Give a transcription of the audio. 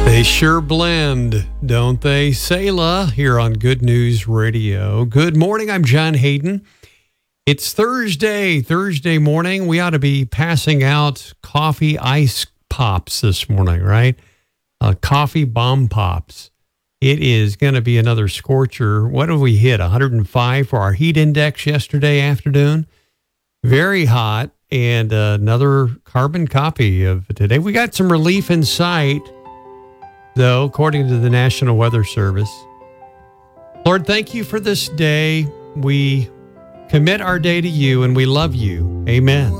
They sure blend, don't they? Selah here on Good News Radio. Good morning. I'm John Hayden. It's Thursday morning. We ought to be passing out coffee ice pops this morning, right? Coffee bomb pops. It is going to be another scorcher. What have we hit? 105 for our heat index yesterday afternoon. Very hot, and another carbon copy of today. We got some relief in sight, though, according to the National Weather Service. Lord, thank you for this day. We commit our day to you, and we love you. Amen.